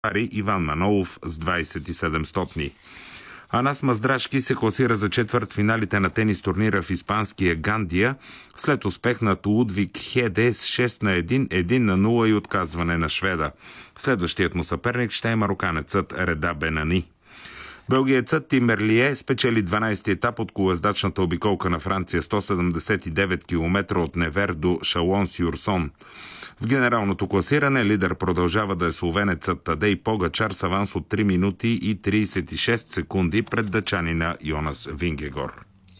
Иван Манолов с 27 стотни. Анас Маздрашки се класира за четвъртфиналите на тенис турнира в испанския Гандия след успех над Лудвиг Хеде с 6-1, 1-0 и отказване на шведа. Следващият му съперник ще е мароканецът Реда Бенани. Белгиецът Тим Мерлие спечели 12-ти етап от колоездачната обиколка на Франция 179 км от Невер до Шалон-Сюрсон. В генералното класиране лидер продължава да е словенецът Тадей Погачар с аванс от 3 минути и 36 секунди пред дъчанина Йонас Вингегор.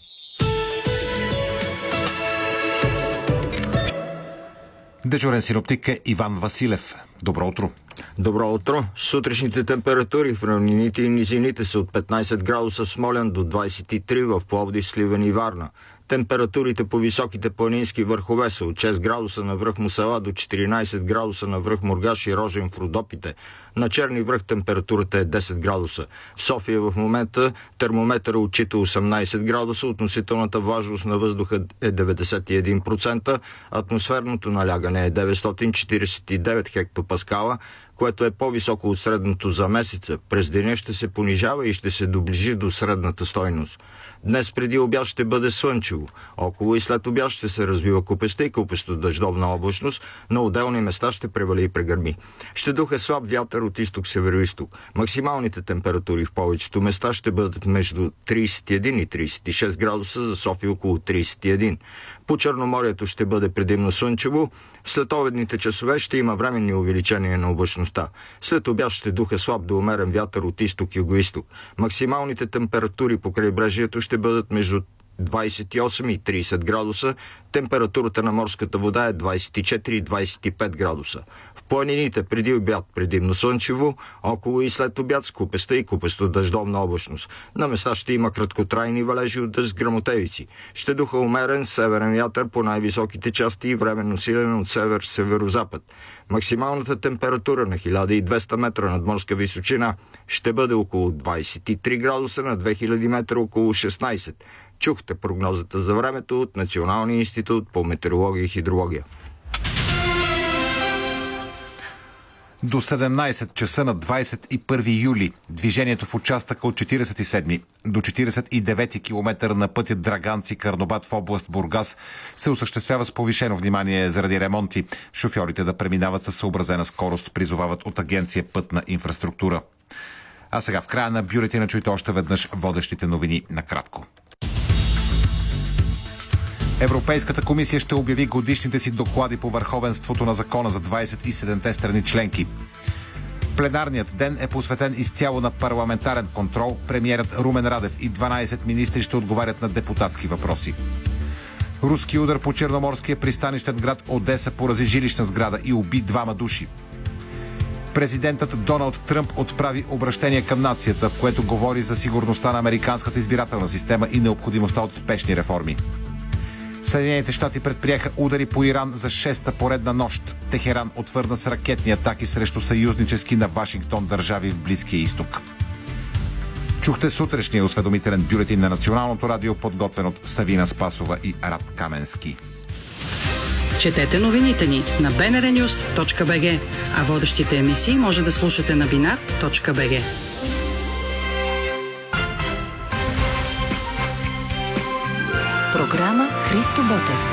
Дежурен синоптик е Иван Василев. Добро утро! Добро утро! Сутрешните температури в равнините и низините са от 15 градуса в Смолян до 23 в Пловдив, Сливен и Варна. Температурите по високите планински върхове са от 6 градуса на връх Мусала до 14 градуса на връх Мургаш и Рожен в Родопите. На Черни връх температурата е 10 градуса. В София в момента термометъра отчита 18 градуса, относителната влажност на въздуха е 91%, атмосферното налягане е 949 хектопаскала, което е по-високо от средното за месеца. През деня ще се понижава и ще се доближи до средната стойност. Днес преди обяд ще бъде слънчево. Около и след обяд ще се развива купеста и купесто дъждовна облачност. На отделни места ще превали и прегърми. Ще духа слаб вятър от изток-североизток. Максималните температури в повечето места ще бъдат между 31 и 36 градуса, за София около 31. По Черноморието ще бъде предимно слънчево. В следобедните часове ще има временни увеличения на облачността. След обяд ще духа слаб до умерен вятър от изток-югоизток. Максималните температури по крайбрежието ще бъдат между 28 и 30 градуса. Температурата на морската вода е 24 и 25 градуса. В планините преди обяд предимно слънчево, около и след обяд с купеста и купесто дъждовна облачност. На места ще има краткотрайни валежи от дъжд с гръмотевици. Ще духа умерен северен вятър по най-високите части и временно силен от север-северозапад. Максималната температура на 1200 метра над морска височина ще бъде около 23 градуса, на 2000 метра около 16. Чухте прогнозата за времето от Националния институт по метеорология и хидрология. До 17 часа на 21 юли движението в участъка от 47 до 49 км на пътя Драганци-Карнобат в област Бургас се осъществява с повишено внимание заради ремонти. Шофьорите да преминават със съобразена скорост, призовават от агенция Пътна инфраструктура. А сега в края на бюлетина чуйте още веднъж водещите новини накратко. Европейската комисия ще обяви годишните си доклади по върховенството на закона за 27-те страни членки. Пленарният ден е посветен изцяло на парламентарен контрол. Премиерът Румен Радев и 12 министри ще отговарят на депутатски въпроси. Руски удар по черноморския пристанищен град Одеса порази жилищна сграда и уби 2 души. Президентът Доналд Тръмп отправи обращение към нацията, в което говори за сигурността на американската избирателна система и необходимостта от спешни реформи. Съединените щати предприеха удари по Иран за 6-та поредна нощ. Техеран отвърна с ракетни атаки срещу съюзнически на Вашингтон държави в Близкия изток. Чухте сутрешния осведомителен бюлетин на Националното радио, подготвен от Савина Спасова и Рад Каменски. Четете новините ни на bnrnews.bg, а водещите емисии може да слушате на binar.bg. Програма Христо Ботев.